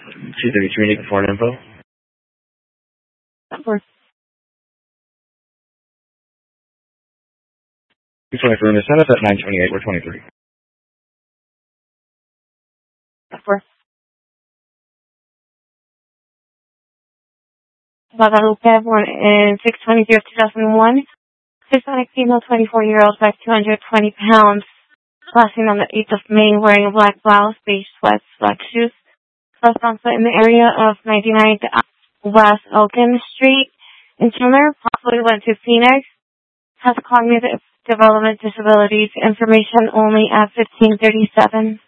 233 Nickel Ford info. Of course. 223 in the Senate at 928. We're 23. Of course. Guadalupe, born in 6/20/2001. Hispanic female, 24-year-old, weighs 220 pounds. Passing on the 8th of May, wearing a black blouse, beige sweats, black shoes. Last onset in the area of 99 West Elgin Street in Chandler. Possibly went to Phoenix. Has cognitive development disabilities. Information only at 1537.